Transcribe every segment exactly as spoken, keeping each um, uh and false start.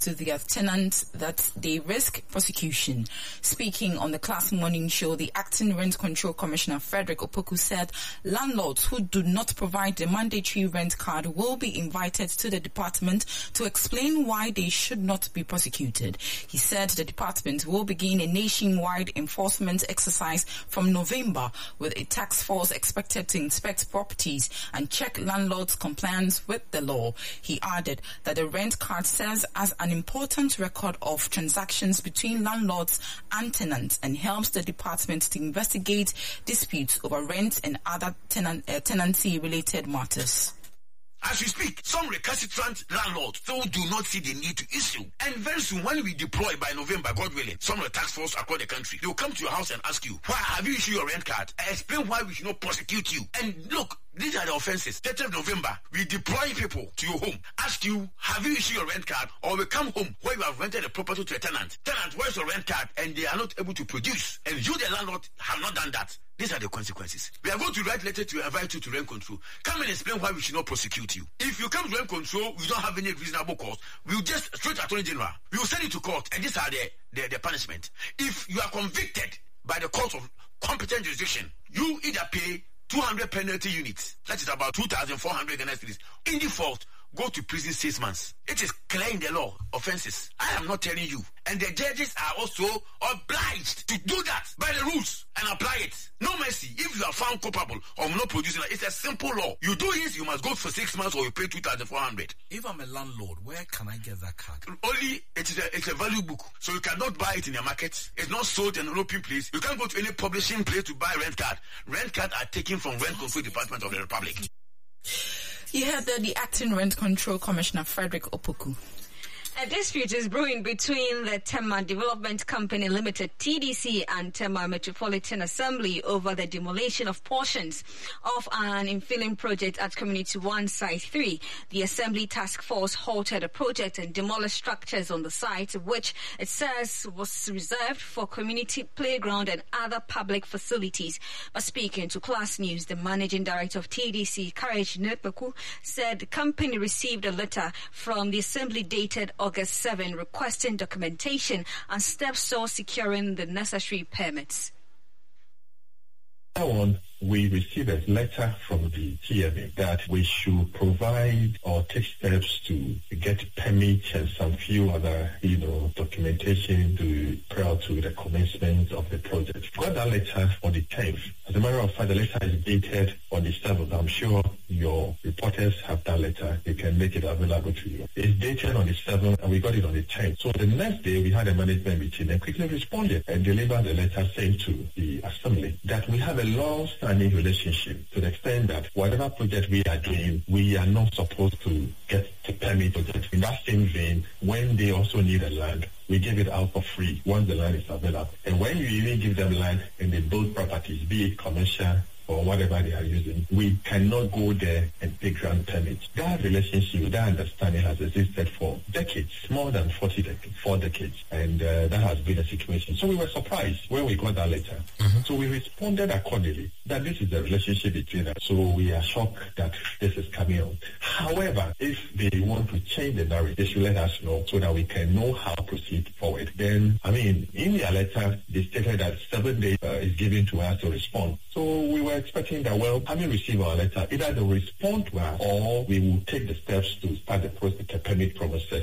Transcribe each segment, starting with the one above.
to their tenants that they risk prosecution. Speaking on the Class Morning Show, the Acting Rent Control Commissioner Frederick Opoku said landlords who do not provide the mandatory rent card will be invited to the department to explain why they should not be prosecuted. He said the department will begin a nationwide enforcement exercise from November, with a task force expected to inspect properties and check landlords' compliance with the law. He added that the rent card serves as an important record of transactions between landlords and tenants and helps the department to investigate disputes over rent and other tenant, uh, tenancy-related matters. As we speak, some recalcitrant landlords still do not see the need to issue. And very soon, when we deploy by November, God willing, some of the task force across the country, they will come to your house and ask you, why have you issued your rent card? I explain why we should not prosecute you. And look, these are the offenses. thirtieth of November, we deploy people to your home, ask you, have you issued your rent card? Or we come home where you have rented a property to a tenant. Tenant, where's your rent card? And they are not able to produce. And you, the landlord, have not done that. These are the consequences. We are going to write letter to invite you to rent control. Come and explain why we should not prosecute you. If you come to rent control, we don't have any reasonable cause. We will just straight to Attorney General. We will send you to court, and these are the, the, the punishment. If you are convicted by the court of competent jurisdiction, you either pay two hundred penalty units. That is about two thousand four hundred Ghana cedis. In default, go to prison six months. It is clear in the law, offenses. I am not telling you. And the judges are also obliged to do that by the rules and apply it. No mercy. If you are found culpable of not producing, it's a simple law. You do this, you must go for six months or you pay two thousand four hundred. If I'm a landlord, where can I get that card? Only, it is a, it's a value book. So you cannot buy it in the market. It's not sold in an open place. You can't go to any publishing place to buy rent card. Rent cards are taken from Rent Control Department of the Republic. You heard that the Acting Rent Control Commissioner Frederick Opoku. A dispute is brewing between the Tema Development Company Limited, T D C, and Tema Metropolitan Assembly over the demolition of portions of an infilling project at Community one Site three. The Assembly Task Force halted the project and demolished structures on the site, which it says was reserved for community playground and other public facilities. But speaking to Class News, the Managing Director of T D C, Courage Nekpeku, said the company received a letter from the Assembly dated August seventh requesting documentation and steps towards securing the necessary permits. One, we received a letter from the T M A that we should provide or take steps to get permits and some few other, you know, documentation to prior to the commencement of the project. We got that letter on the tenth. As a matter of fact, the letter is dated on the seventh. I'm sure your reporters have that letter. You can make it available to you. It's dated on the seventh and we got it on the tenth. So the next day we had a management meeting and quickly responded and delivered the letter saying to the Assembly that we have a long-standing relationship to the extent that whatever project we are doing, we are not supposed to get the permit to get. In that same vein, when they also need a land, we give it out for free once the land is available. And when you even give them land and they build properties, be it commercial or whatever they are using, we cannot go there and take grant permits. That relationship, that understanding has existed for decades, more than forty decades, four decades, and uh, that has been a situation. So we were surprised when we got that letter. Mm-hmm. So we responded accordingly that this is the relationship between us. So we are shocked that this is coming out. However, if they want to change the narrative, they should let us know so that we can know how to proceed forward. Then, I mean, in their letter, they stated that seven days uh, is given to us to respond. So we were expecting that, well, having received our letter, either they will respond to us or we will take the steps to start the process, the permit process.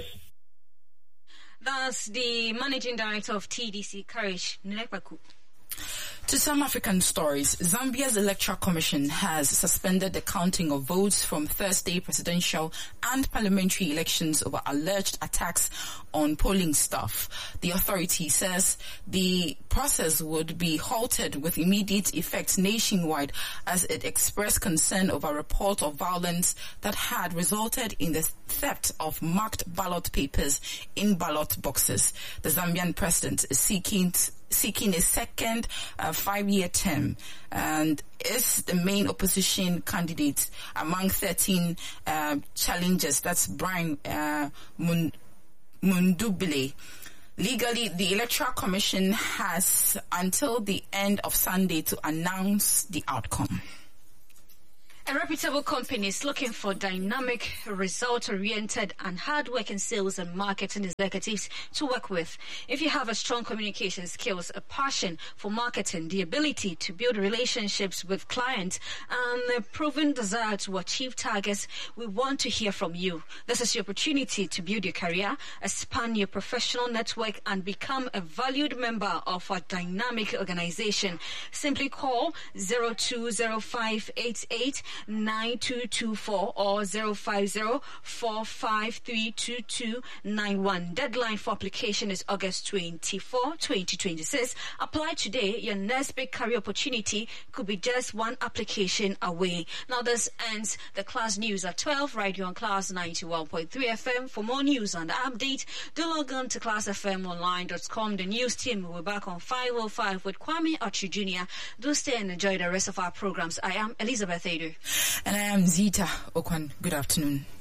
That's the Managing Director of T D C, Courage Nekpeku. To some African stories, Zambia's Electoral Commission has suspended the counting of votes from Thursday presidential and parliamentary elections over alleged attacks on polling staff. The authority says the process would be halted with immediate effect nationwide as it expressed concern over a report of violence that had resulted in the theft of marked ballot papers in ballot boxes. The Zambian president is seeking seeking a second uh, five-year term and is the main opposition candidate among thirteen uh, challengers. That's Brian uh, Mundubile. Legally, the Electoral Commission has until the end of Sunday to announce the outcome. A reputable company is looking for dynamic, result-oriented and hard-working sales and marketing executives to work with. If you have a strong communication skills, a passion for marketing, the ability to build relationships with clients, and a proven desire to achieve targets, we want to hear from you. This is your opportunity to build your career, expand your professional network, and become a valued member of a dynamic organization. Simply call zero two zero five eight eight nine two two four or zero five zero four five three two two nine one. Deadline for application is August twenty-fourth, twenty twenty-six. Apply today. Your next big career opportunity could be just one application away. Now this ends the Class News at twelve, right here on Class ninety-one point three F M. For more news and update, do log on to class f m online dot com. The news team will be back on five oh five with Kwame Archie Junior Do stay and enjoy the rest of our programs. I am Elizabeth Adu. And I am Zita Okwan. Good afternoon.